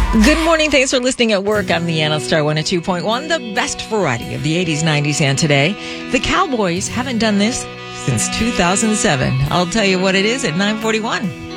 Good morning. Thanks for listening at work. I'm Leanna Star 102.1, the best variety of the 80s, 90s, and today. The Cowboys haven't done this since 2007. I'll tell you what it is at 9:41.